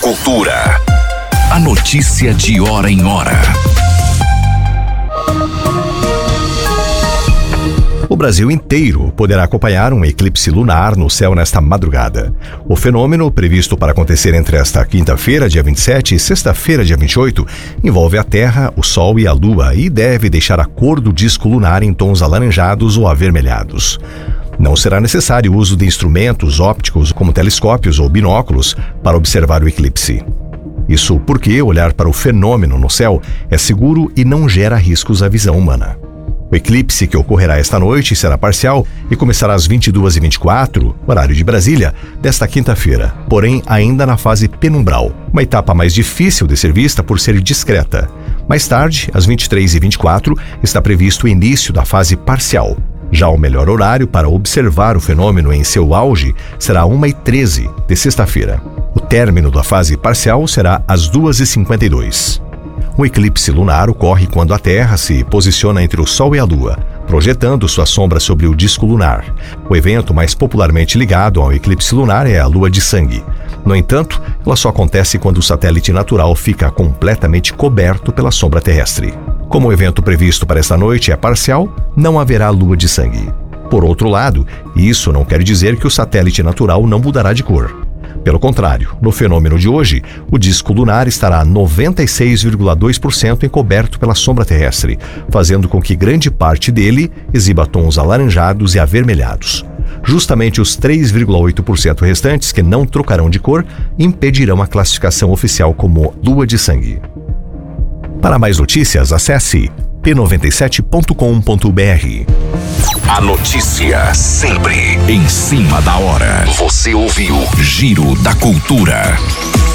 Cultura. A notícia de hora em hora. O Brasil inteiro poderá acompanhar um eclipse lunar no céu nesta madrugada. O fenômeno, previsto para acontecer entre esta quinta-feira, dia 27, e sexta-feira, dia 28, envolve a Terra, o Sol e a Lua e deve deixar a cor do disco lunar em tons alaranjados ou avermelhados. Não será necessário o uso de instrumentos ópticos como telescópios ou binóculos para observar o eclipse. Isso porque olhar para o fenômeno no céu é seguro e não gera riscos à visão humana. O eclipse que ocorrerá esta noite será parcial e começará às 22h24, horário de Brasília, desta quinta-feira, porém ainda na fase penumbral, uma etapa mais difícil de ser vista por ser discreta. Mais tarde, às 23h24, está previsto o início da fase parcial. Já o melhor horário para observar o fenômeno em seu auge será 1h13 de sexta-feira. O término da fase parcial será às 2h52. O eclipse lunar ocorre quando a Terra se posiciona entre o Sol e a Lua, projetando sua sombra sobre o disco lunar. O evento mais popularmente ligado ao eclipse lunar é a lua de sangue. No entanto, ela só acontece quando o satélite natural fica completamente coberto pela sombra terrestre. Como o evento previsto para esta noite é parcial, não haverá lua de sangue. Por outro lado, isso não quer dizer que o satélite natural não mudará de cor. Pelo contrário, no fenômeno de hoje, o disco lunar estará 96,2% encoberto pela sombra terrestre, fazendo com que grande parte dele exiba tons alaranjados e avermelhados. Justamente os 3,8% restantes, que não trocarão de cor, impedirão a classificação oficial como lua de sangue. Para mais notícias, acesse p97.com.br. A notícia sempre em cima da hora. Você ouviu Giro da Cultura.